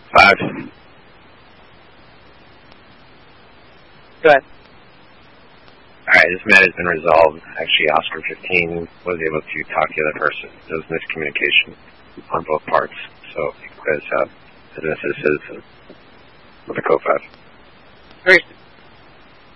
5. Go ahead. Alright, this matter has been resolved. Actually, Oscar 15 was able to talk to the other person. There was miscommunication on both parts. So, as an citizen with a code 5. Very